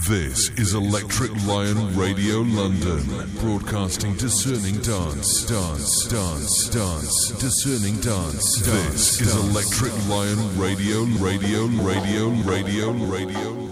This is Electric Lion Radio London, broadcasting discerning dance, discerning dance. This is Electric Lion Radio.